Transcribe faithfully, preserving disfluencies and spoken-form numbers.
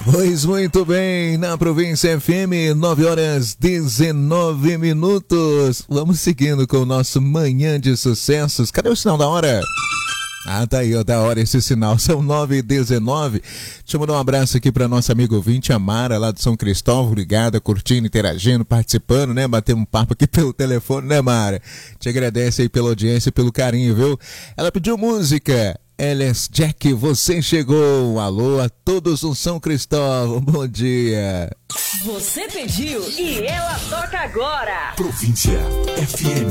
Pois muito bem, na Província F M, nove horas dezenove minutos. Vamos seguindo com o nosso Manhã de Sucessos. Cadê o sinal da hora? Ah, tá aí, ó, da hora esse sinal, são nove e dezenove. Deixa eu mandar um abraço aqui para nossa amiga ouvinte, a Mara, lá de São Cristóvão, ligada, curtindo, interagindo, participando, né? Batemos um papo aqui pelo telefone, né, Mara? Te agradece aí pela audiência e pelo carinho, viu? Ela pediu música. Ellis Jack, você chegou. Alô a todos do São Cristóvão, bom dia. Você pediu e ela toca agora. Província F M.